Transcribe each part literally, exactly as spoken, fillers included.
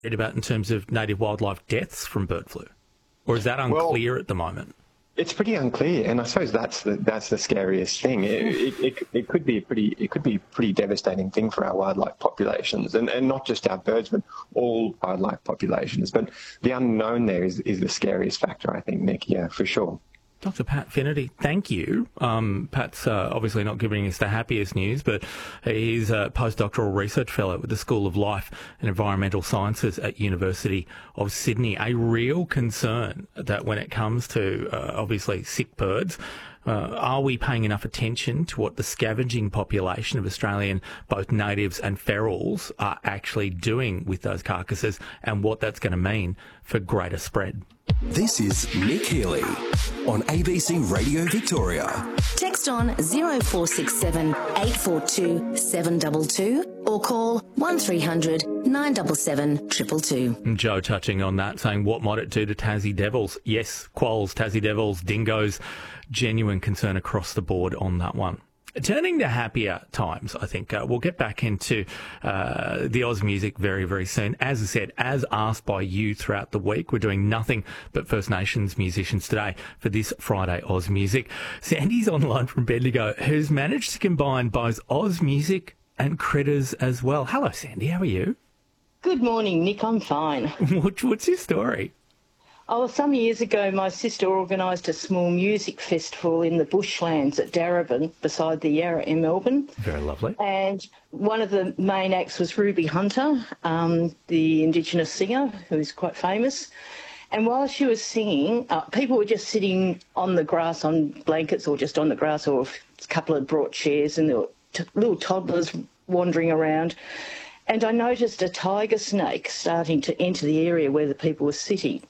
worried about in terms of native wildlife deaths from bird flu? Or is that unclear well, at the moment? It's pretty unclear, and I suppose that's the that's the scariest thing. It, it, it, it could be a pretty it could be a pretty devastating thing for our wildlife populations, and, and not just our birds, but all wildlife populations. But the unknown there is, is the scariest factor, I think, Nick. Yeah, for sure. Doctor Pat Finnerty, thank you. Um, Pat's uh, obviously not giving us the happiest news, but he's a postdoctoral research fellow with the School of Life and Environmental Sciences at University of Sydney. A real concern that when it comes to, uh, obviously, sick birds, uh, are we paying enough attention to what the scavenging population of Australian, both natives and ferals, are actually doing with those carcasses and what that's going to mean for greater spread? This is Nick Healy on A B C Radio Victoria. Text on zero four six seven, eight four two, seven two two or call one three hundred, nine seven seven, two two two. Joe touching on that, saying what might it do to Tassie Devils? Yes, quolls, Tassie Devils, dingoes, genuine concern across the board on that one. Turning to happier times, I think uh, we'll get back into uh, the Oz music very, very soon. As I said, as asked by you throughout the week, we're doing nothing but First Nations musicians today for this Friday Oz music. Sandy's online from Bendigo, who's managed to combine both Oz music and critters as well. Hello, Sandy. How are you? Good morning, Nick. I'm fine. what, what's your story? Oh, some years ago, my sister organised a small music festival in the bushlands at Darebin, beside the Yarra in Melbourne. Very lovely. And one of the main acts was Ruby Hunter, um, the Indigenous singer, who's quite famous. And while she was singing, uh, people were just sitting on the grass on blankets or just on the grass, or a couple had brought chairs, and there were t- little toddlers wandering around. And I noticed a tiger snake starting to enter the area where the people were sitting.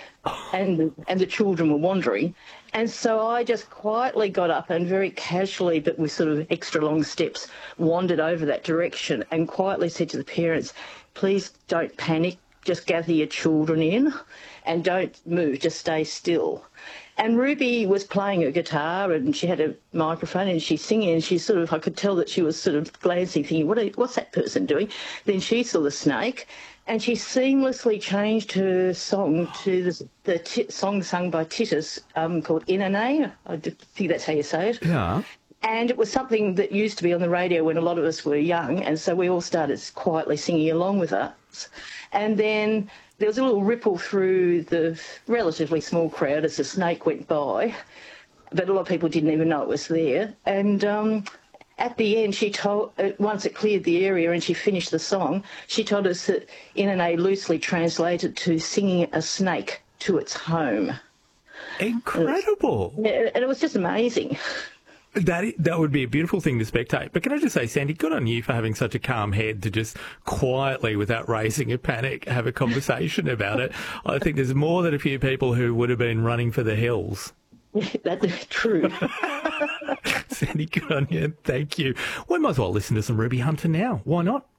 And, and the children were wandering. And so I just quietly got up and very casually, but with sort of extra long steps, wandered over that direction and quietly said to the parents, please don't panic, just gather your children in and don't move, just stay still. And Ruby was playing her guitar and she had a microphone and she's singing, and she sort of, I could tell that she was sort of glancing, thinking, what are, what's that person doing? Then she saw the snake. And she seamlessly changed her song to the, the t- song sung by Titus um, called Inane. I think that's how you say it. Yeah. And it was something that used to be on the radio when a lot of us were young, and so we all started quietly singing along with us. And then there was a little ripple through the relatively small crowd as the snake went by, but a lot of people didn't even know it was there. And um, at the end, she told, uh, once it cleared the area and she finished the song, she told us that Inane loosely translated to singing a snake to its home. Incredible. And it, and it was just amazing. That that would be a beautiful thing to spectate. But can I just say, Sandy, good on you for having such a calm head to just quietly, without raising a panic, have a conversation about it. I think there's more than a few people who would have been running for the hills. That's true. Sandy, good on you. Thank you. We might as well listen to some Ruby Hunter now. Why not?